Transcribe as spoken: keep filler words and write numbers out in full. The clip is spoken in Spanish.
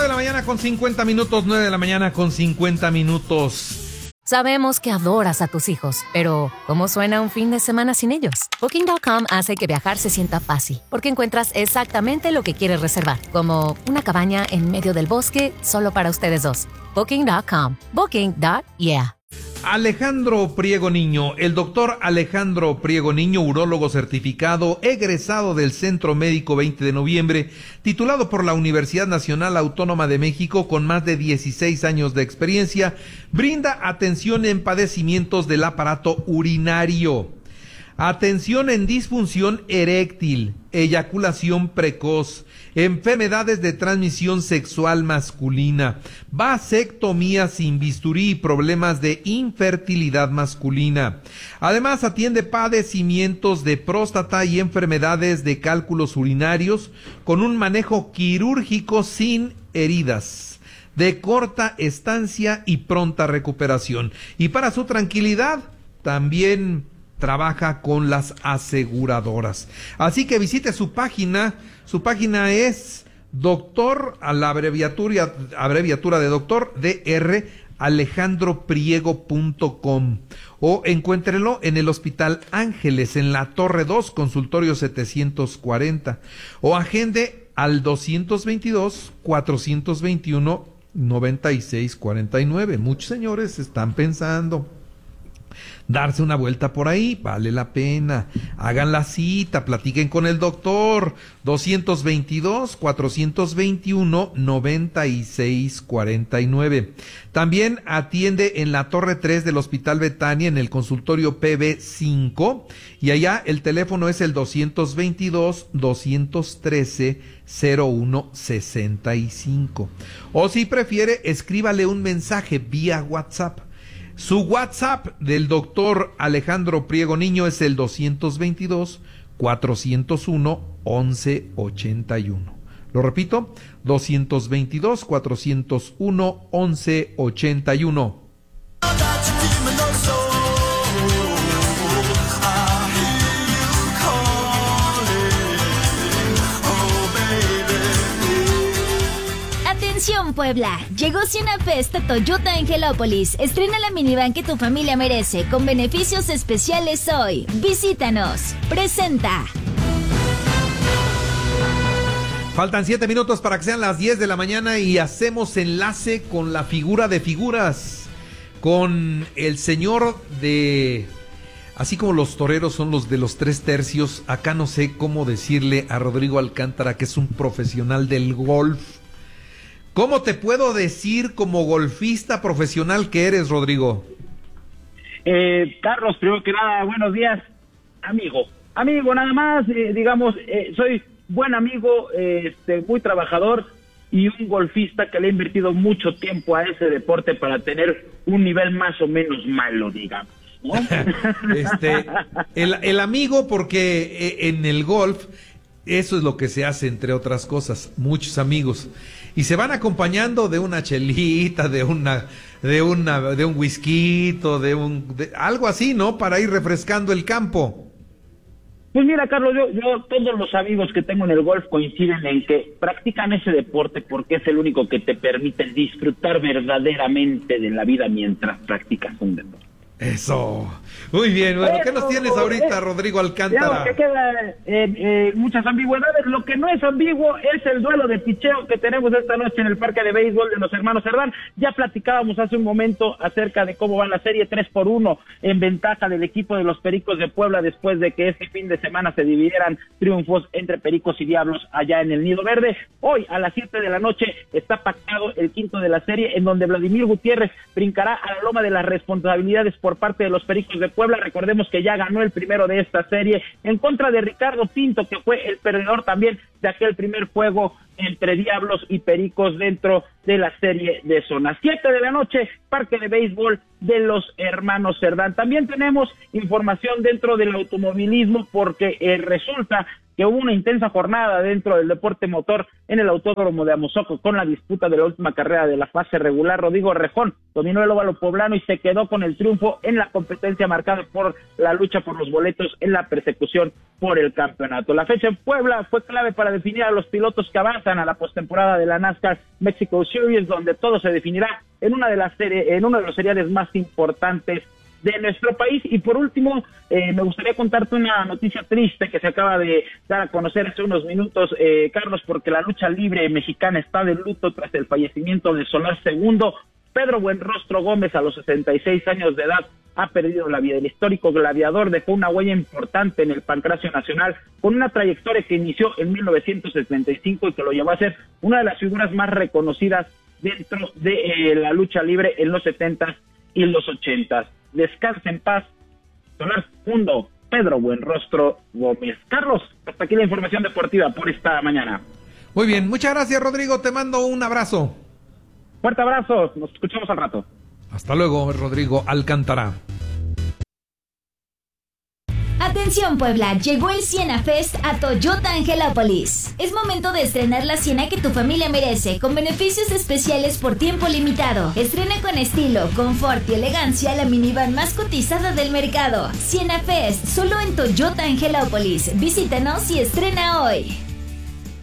de la mañana con cincuenta minutos, nueve de la mañana con cincuenta minutos. Sabemos que adoras a tus hijos, pero ¿cómo suena un fin de semana sin ellos? Booking punto com hace que viajar se sienta fácil, porque encuentras exactamente lo que quieres reservar, como una cabaña en medio del bosque solo para ustedes dos. Booking punto com. Booking. Yeah. Alejandro Priego Niño, el doctor Alejandro Priego Niño, urólogo certificado, egresado del Centro Médico veinte de noviembre, titulado por la Universidad Nacional Autónoma de México con más de dieciséis años de experiencia, brinda atención en padecimientos del aparato urinario, atención en disfunción eréctil, eyaculación precoz, enfermedades de transmisión sexual masculina, vasectomía sin bisturí y problemas de infertilidad masculina. Además, atiende padecimientos de próstata y enfermedades de cálculos urinarios con un manejo quirúrgico sin heridas, de corta estancia y pronta recuperación. Y para su tranquilidad, también trabaja con las aseguradoras. Así que visite su página. Su página es doctor, a la abreviatura, abreviatura de doctor, dr alejandro priego punto com, o encuéntrelo en el Hospital Ángeles, en la Torre dos, consultorio setecientos cuarenta, o agende al doscientos veintidós, cuatrocientos veintiuno, noventa y seis cuarenta y nueve. Muchos señores están pensando darse una vuelta por ahí, vale la pena. Hagan la cita, platiquen con el doctor. Doscientos veintidós, cuatrocientos veintiuno, noventa y seis cuarenta y nueve. También atiende en la Torre tres del Hospital Betania, en el consultorio P B cinco, y allá el teléfono es el doscientos veintidós, doscientos trece, cero uno sesenta y cinco. O si prefiere, escríbale un mensaje vía WhatsApp. Su WhatsApp del doctor Alejandro Priego Niño es el doscientos veintidós, cuatrocientos uno, once ochenta y uno. Lo repito, doscientos veintidós, cuatrocientos uno, once ochenta y uno. Atención Puebla, llegó Cienafest a Toyota Angelópolis. Estrena la minivan que tu familia merece, con beneficios especiales hoy. Visítanos. Presenta. Faltan siete minutos para que sean las diez de la mañana y hacemos enlace con la figura de figuras, con el señor de... Así como los toreros son los de los tres tercios, acá no sé cómo decirle a Rodrigo Alcántara, que es un profesional del golf. ¿Cómo te puedo decir como golfista profesional que eres, Rodrigo? Eh, Carlos, primero que nada, buenos días, amigo. Amigo, nada más, eh, digamos, eh, soy buen amigo, eh, este, muy trabajador y un golfista que le ha invertido mucho tiempo a ese deporte para tener un nivel más o menos malo, digamos, ¿no? este, el, el amigo, porque en el golf eso es lo que se hace, entre otras cosas, muchos amigos. Y se van acompañando de una chelita, de una, de una, de un whisky, de un, de, algo así, ¿no? Para ir refrescando el campo. Pues mira, Carlos, yo, yo, todos los amigos que tengo en el golf coinciden en que practican ese deporte porque es el único que te permite disfrutar verdaderamente de la vida mientras practicas un deporte. Eso. Muy bien. Bueno, ¿qué nos tienes ahorita, Rodrigo Alcántara? Que queda eh, eh, muchas ambigüedades. Lo que no es ambiguo es el duelo de picheo que tenemos esta noche en el Parque de Béisbol de los Hermanos Cerdán. Ya platicábamos hace un momento acerca de cómo va la serie, tres por uno en ventaja del equipo de los Pericos de Puebla, después de que este fin de semana se dividieran triunfos entre Pericos y Diablos allá en el Nido Verde. Hoy a las siete de la noche está pactado el quinto de la serie, en donde Vladimir Gutiérrez brincará a la loma de las responsabilidades por parte de los Pericos de Puebla. Recordemos que ya ganó el primero de esta serie en contra de Ricardo Pinto, que fue el perdedor también de aquel primer juego entre Diablos y Pericos dentro de la serie de zona. Siete de la noche, Parque de Béisbol de los Hermanos Cerdán. También tenemos información dentro del automovilismo, porque eh, resulta que hubo una intensa jornada dentro del deporte motor en el Autódromo de Amozoco con la disputa de la última carrera de la fase regular. Rodrigo Rejón dominó el óvalo poblano y se quedó con el triunfo en la competencia marcada por la lucha por los boletos en la persecución por el campeonato. La fecha en Puebla fue clave para definir a los pilotos que avanzan a la postemporada de la NASCAR Mexico Series, donde todo se definirá en una de las series, en uno de los seriales más importantes de nuestro país. Y por último, eh, me gustaría contarte una noticia triste que se acaba de dar a conocer hace unos minutos, eh, Carlos, porque la lucha libre mexicana está de luto tras el fallecimiento de Solar Segundo. Pedro Buenrostro Gómez, a los sesenta y seis años de edad, ha perdido la vida. El histórico gladiador dejó una huella importante en el pancracio nacional, con una trayectoria que inició en mil novecientos setenta y cinco y que lo llevó a ser una de las figuras más reconocidas dentro de eh, la lucha libre en los setentas y los ochentas. Descansa en paz, Solar Segundo, Pedro Buenrostro Gómez. Carlos, hasta aquí la información deportiva por esta mañana. Muy bien, muchas gracias, Rodrigo, te mando un abrazo. Fuerte abrazo, nos escuchamos al rato. Hasta luego, Rodrigo Alcántara. Atención Puebla, llegó el Siena Fest a Toyota Angelópolis. Es momento de estrenar la Siena que tu familia merece, con beneficios especiales por tiempo limitado. Estrena con estilo, confort y elegancia la minivan más cotizada del mercado. Siena Fest, solo en Toyota Angelópolis. Visítanos y estrena hoy.